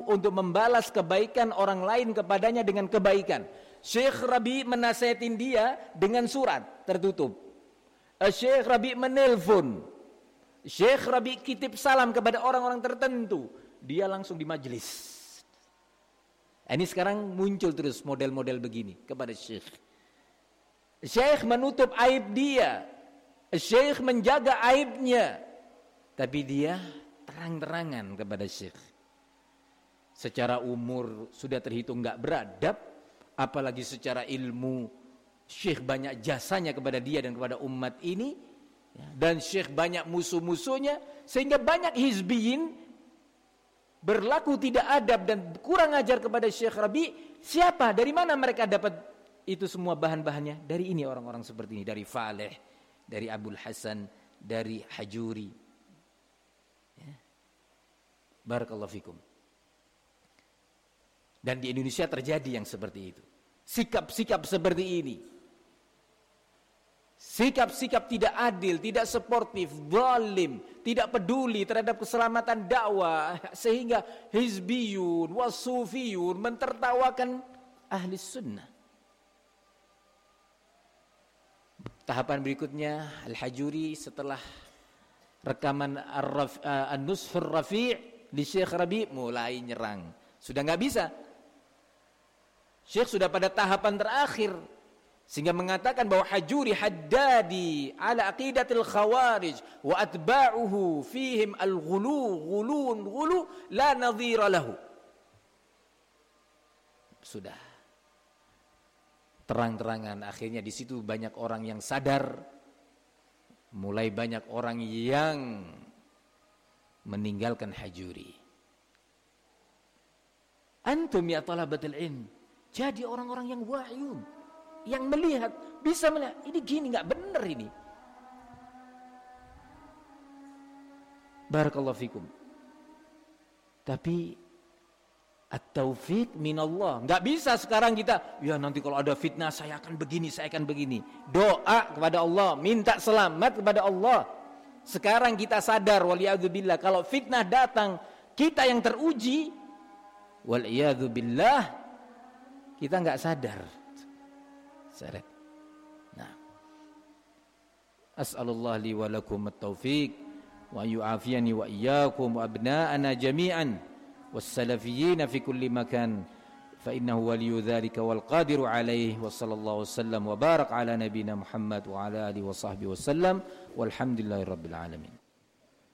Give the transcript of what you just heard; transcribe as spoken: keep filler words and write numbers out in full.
untuk membalas kebaikan orang lain kepadanya dengan kebaikan. Syekh Rabi menasihatin dia dengan surat tertutup. Syekh Rabi menelpon. Syekh Rabi kitip salam kepada orang-orang tertentu. Dia langsung di majelis. Ini sekarang muncul terus model-model begini kepada Syekh. Syekh menutup aib dia. Syekh menjaga aibnya. Tapi dia terang-terangan kepada Syekh. Secara umur sudah terhitung gak beradab, apalagi secara ilmu Syekh banyak jasanya kepada dia dan kepada umat ini, dan Syekh banyak musuh-musuhnya, sehingga banyak hizbiyin berlaku tidak adab dan kurang ajar kepada Syekh Rabi. Siapa? Dari mana mereka dapat itu semua bahan-bahannya? Dari ini orang-orang seperti ini, dari Faleh, dari Abul Hasan, dari Hajuri. Ya. Barakallahu fikum. Dan di Indonesia terjadi yang seperti itu. Sikap-sikap seperti ini. Sikap-sikap tidak adil, tidak sportif, zalim, tidak peduli terhadap keselamatan dakwah, sehingga hizbiyun, wasufiyun mentertawakan ahli sunnah. Tahapan berikutnya Al-Hajuri setelah rekaman An-Nusfur Rafi' di Syekh Rabi mulai nyerang. Sudah enggak bisa. Syekh sudah pada tahapan terakhir sehingga mengatakan bahwa Hajuri haddadi ala aqidatil khawarij wa atba'uhu fihim al-ghulu ghulun ghulu la nadhira lahu. Sudah terang-terangan, akhirnya di situ banyak orang yang sadar. Mulai banyak orang yang meninggalkan Hajuri. Antum ya talabatul ilm, jadi orang-orang yang wa'yun, yang melihat, bisa melihat ini gini enggak benar ini. Barakallahu fikum. Tapi at-taufiq minallah. Enggak bisa sekarang kita, ya nanti kalau ada fitnah saya akan begini, saya akan begini. Doa kepada Allah, minta selamat kepada Allah. Sekarang kita sadar waliyadzubillah, kalau fitnah datang, kita yang teruji, waliyadzubillah, kita enggak sadar. Sadar. Nah. As'alullah li wa lakum at-taufiq wa yu'afiyani wa iyyakum wa abna'ana jami'an. والسلفيين في كل مكان فإنه ولي ذلك والقادر عليه وصلى الله وسلم وبارك على نبينا محمد وعلى آله وصحبه وسلم والحمد لله رب العالمين.